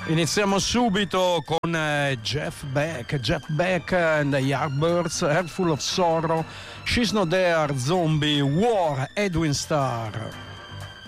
Iniziamo subito con Jeff Beck and the Yardbirds, Head Full of Sorrow, She's Not There, Zombie, War, Edwin Starr.